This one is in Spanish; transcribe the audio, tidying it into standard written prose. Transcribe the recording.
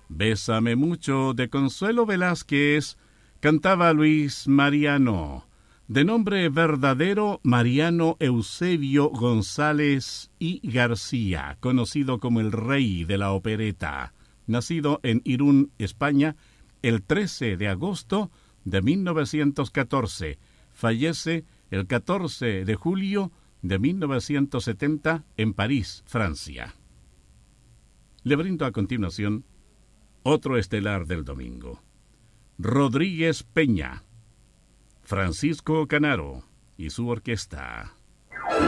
Bésame mucho de Consuelo Velázquez cantaba Luis Mariano, de nombre verdadero Mariano Eusebio González y García, conocido como el rey de la opereta, nacido en Irún, España, el 13 de agosto de 1914. Fallece el 14 de julio de 1970 en París, Francia. Le brindo a continuación otro estelar del domingo. Rodríguez Peña, Francisco Canaro y su orquesta.